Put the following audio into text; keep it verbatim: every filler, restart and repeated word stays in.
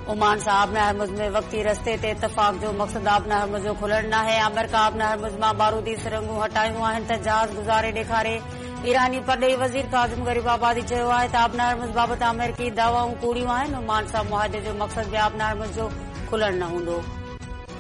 Oman सां आबना हरमुज़ में वक़्ती रस्ते ते इतफ़ाक़ जो मक़सद आबना हरमुज़ जो खुलण नाहे। अमेरिका आबना हरमुज़ मां बारूदी सुरंगूं हटायूं आहिनि त जहाज़ गुज़ारे ॾेखारे। ईरानी परॾेही वज़ीर काज़िम गरीबाबादी चयो आहे त आबना हरमुज़ बाबति अमेरिकी दावाऊं कूड़ियूं आहिनि। ओमान सां मुआहदे जो मक़सद बि आबना हरमुज़ जो खुलण न हूंदो।